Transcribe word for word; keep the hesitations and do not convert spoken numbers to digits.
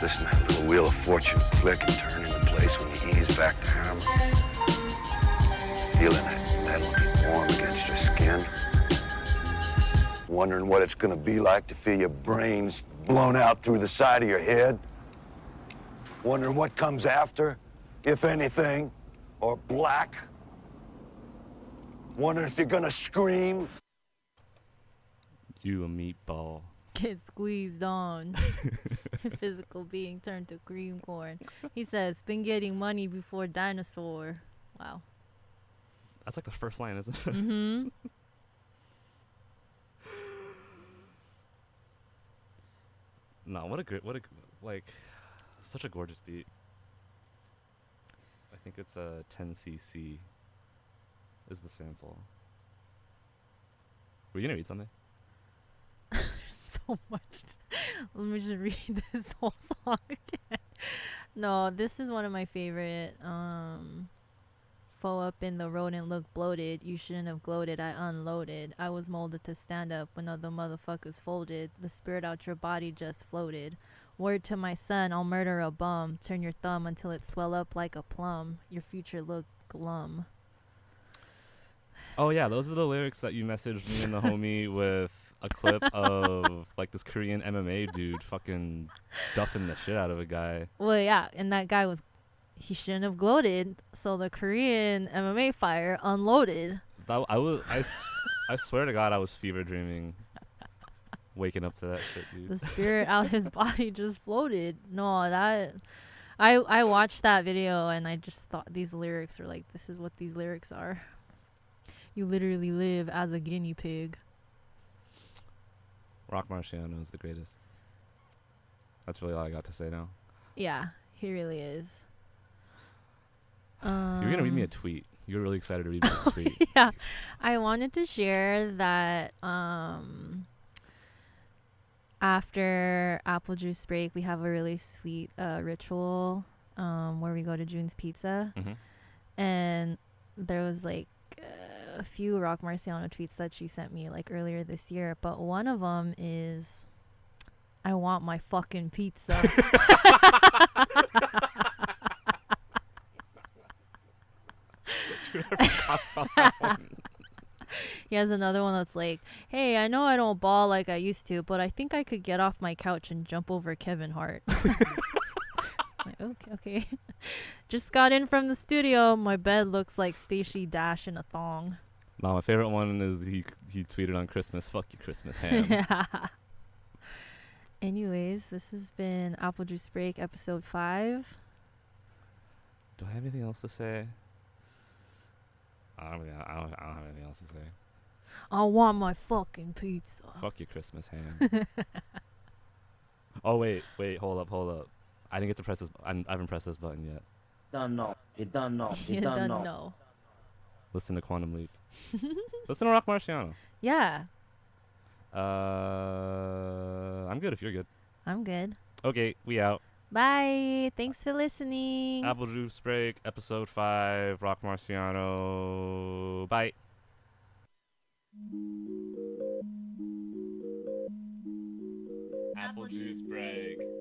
Listen to that little wheel of fortune click and turn into place when you ease back the hammer. Feeling that metal be warm against your skin. Wondering what it's gonna be like to feel your brains blown out through the side of your head. Wondering what comes after, if anything, or black. Wondering if you're gonna scream. You a meatball. Get squeezed on. Physical being turned to cream corn. He says, been getting money before dinosaur. Wow. That's like the first line, isn't it? Mm-hmm. No, what a great, what a, like, such a gorgeous beat. I think it's a ten C C is the sample. Were you gonna read something? So much. Let me just read this whole song again. No, this is one of my favorite. Um, Foe up in the road and look bloated. You shouldn't have gloated. I unloaded. I was molded to stand up when other motherfuckers folded. The spirit out your body just floated. Word to my son, I'll murder a bum. Turn your thumb until it swell up like a plum. Your future look glum. Oh yeah, those are the lyrics that you messaged me and the homie with a clip of like this Korean M M A dude fucking duffing the shit out of a guy. Well, yeah, and that guy was, he shouldn't have gloated. So the Korean M M A fighter unloaded. That, I was, I, s- I swear to God, I was fever dreaming, waking up to that shit, dude. The spirit out his body just floated. No, that, I I watched that video and I just thought these lyrics were like, this is what these lyrics are. You literally live as a guinea pig. Rock Marciano is the greatest. That's really all I got to say now. Yeah, he really is. Um, you were gonna read me a tweet. You were really excited to read me this tweet. Yeah, I wanted to share that um, after Apple Juice break, we have a really sweet uh, ritual um, where we go to June's Pizza, Mm-hmm. and there was like a few Rock Marciano tweets that she sent me like earlier this year, but one of them is, I want my fucking pizza. He has another one that's like, hey, I know I don't ball like I used to, but I think I could get off my couch and jump over Kevin Hart. Like, okay, okay. Just got in from the studio. My bed looks like Stacey Dash in a thong. No, my favorite one is he he tweeted on Christmas, fuck you Christmas ham. Yeah. Anyways, this has been Apple Juice Break episode five. Do I have anything else to say? I don't, I don't, I don't have anything else to say. I want my fucking pizza. Fuck your Christmas ham. Oh, wait, wait, hold up, hold up. I didn't get to press this. I, I haven't pressed this button yet. Don't know. You don't know. You, You don't, don't know. know. Listen to Quantum Leap. Listen to Rock Marciano. Yeah, Uh, I'm good if you're good. I'm good. Okay, we out. Bye. Thanks for listening. Apple Juice Break, episode five, Rock Marciano. Bye. Apple Juice Break.